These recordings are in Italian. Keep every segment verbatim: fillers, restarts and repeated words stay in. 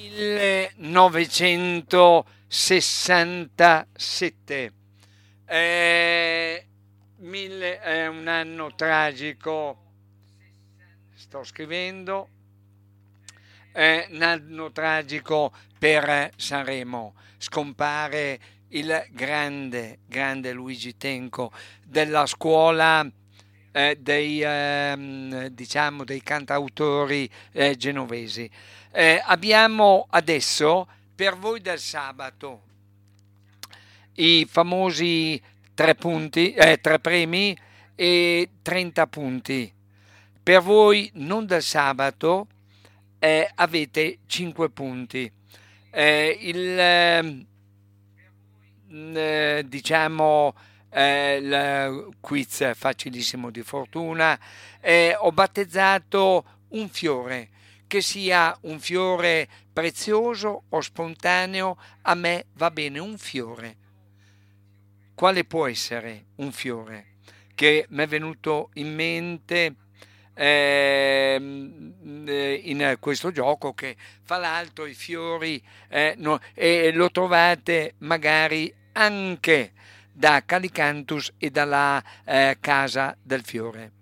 millenovecentosessantasette. È, mille, è un anno tragico, sto scrivendo, è un anno tragico per Sanremo. Scompare il grande, grande Luigi Tenco della scuola eh, dei, ehm, diciamo, dei cantautori eh, genovesi. Eh, abbiamo adesso per voi del sabato i famosi tre punti, eh, tre premi e trenta punti. Per voi non del sabato eh, avete cinque punti. Eh, il eh, eh, diciamo eh, il quiz facilissimo di fortuna. Eh, ho battezzato un fiore, che sia un fiore prezioso o spontaneo, a me va bene un fiore. Quale può essere un fiore che mi è venuto in mente ehm, eh, in questo gioco, che fra l'altro i fiori eh, no, e lo trovate magari anche da Calicantus e dalla eh, Casa del Fiore.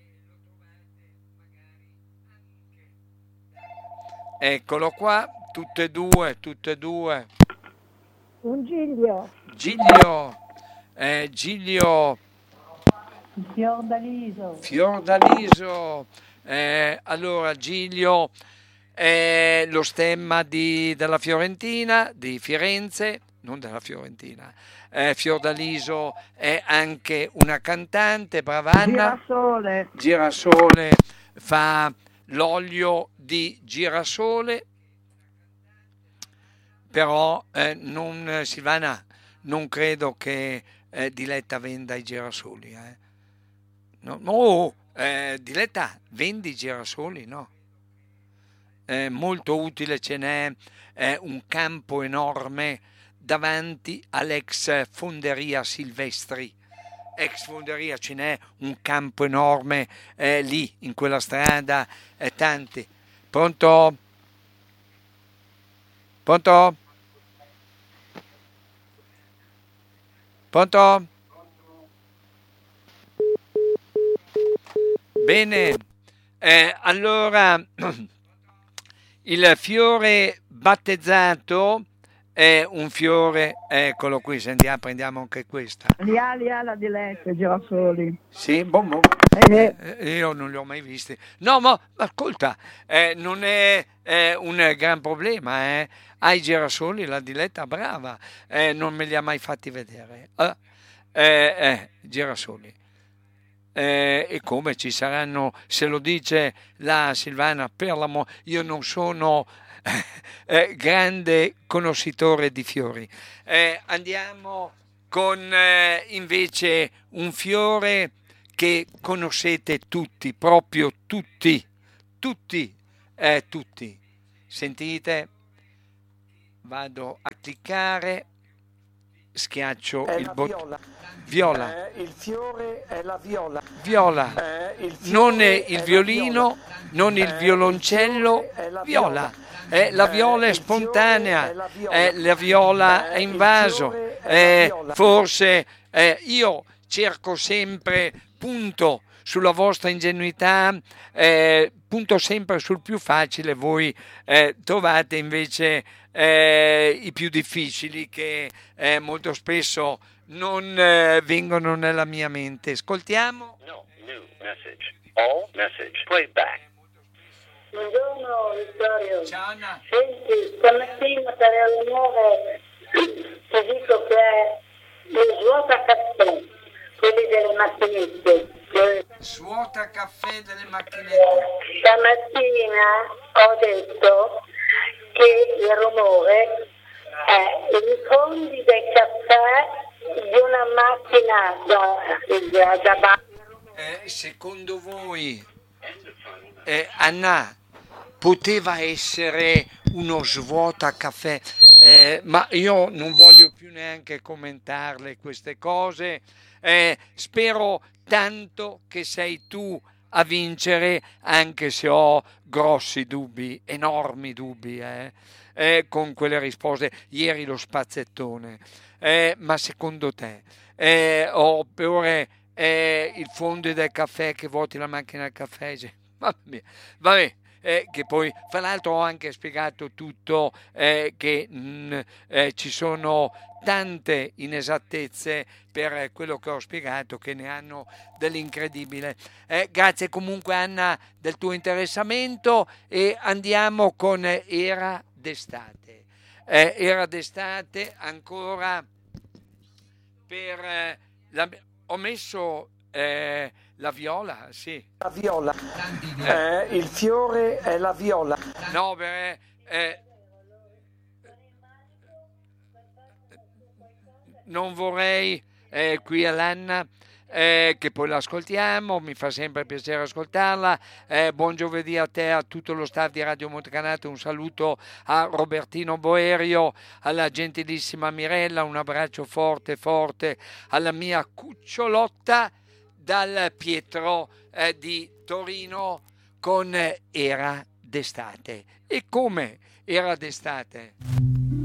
Eccolo qua, tutte e due, tutte e due. Un Giglio. Giglio, eh, Giglio Fiordaliso. Fiordaliso. Eh, allora, Giglio è lo stemma di- della Fiorentina, di Firenze, non della Fiorentina. Eh, Fiordaliso è anche una cantante, brava Anna. Girasole. Girasole fa l'olio di girasole, però eh, non, Silvana, non credo che eh, Diletta venda i girasoli. Eh. No, no, eh, Diletta, vendi i girasoli, no? È molto utile, ce n'è eh, un campo enorme davanti all'ex fonderia Silvestri. Ex fonderia, ce n'è un campo enorme eh, lì, in quella strada, eh, tanti. Pronto? Pronto? Pronto? Bene, eh, allora il fiore battezzato è un fiore, eccolo qui, sentiamo, prendiamo anche questa. Li ha, li ha la Diletta, girasoli. Sì, boh, boh. Eh, Eh, io non li ho mai visti. No, ma ascolta, eh, non è eh, un gran problema, eh. Ai girasoli la Diletta brava, eh, non me li ha mai fatti vedere. Eh, eh, eh, girasoli. Eh, e come ci saranno, se lo dice la Silvana, per l'amore, io non sono eh, grande conoscitore di fiori. Eh, andiamo con eh, invece un fiore che conoscete tutti, proprio tutti, tutti, eh, tutti. Sentite? Vado a cliccare, schiaccio È il la bottone. viola. Viola. Eh, il fiore è la viola. Viola, Eh, il fiore non è il è la violino, viola. non il Eh, violoncello, il fiore è la viola. viola. Eh, la Eh, viola è il fiore spontanea, è la viola. eh, la viola è Eh, il invaso. fiore è la Eh, viola. forse eh, io cerco sempre, punto sulla vostra ingenuità, eh, punto sempre sul più facile, voi eh, trovate invece eh, i più difficili che eh, molto spesso non eh, vengono nella mia mente. Ascoltiamo. No, new message. All message. Play back. Buongiorno Vittorio. Ciao Anna. Senti, stamattina per le nuove ti dico che è lo svuota caffè, quelli delle macchinette. che Svuota caffè delle macchinette. Stamattina ho detto che il rumore è i fondi del caffè di una macchina da, da, da bar. Eh, secondo voi, eh, Anna, poteva essere uno svuota caffè? Eh, ma io non voglio più neanche commentarle queste cose. Eh, spero tanto che sei tu a vincere, anche se ho grossi dubbi, enormi dubbi, eh, eh, con quelle risposte. Ieri lo spazzettone. Eh, ma secondo te, eh, oppure eh, il fondo del caffè che voti la macchina del caffè? Cioè, mamma mia. Vabbè, eh, che poi, fra l'altro, ho anche spiegato tutto, eh, che mh, eh, ci sono tante inesattezze per quello che ho spiegato, che ne hanno dell'incredibile. Eh, grazie comunque, Anna, del tuo interessamento, e andiamo con Era d'estate. Eh, era d'estate ancora per eh, la- ho messo eh, la viola, sì. La viola. Eh, il fiore è la viola. No, per, eh, non vorrei eh, qui all'Anna, eh, che poi l'ascoltiamo, mi fa sempre piacere ascoltarla. Eh, buon giovedì a te, a tutto lo staff di Radio Montecanato, un saluto a Robertino Boerio, alla gentilissima Mirella, un abbraccio forte forte alla mia cucciolotta dal Pietro eh, di Torino con eh, Era d'estate. E come Era d'estate?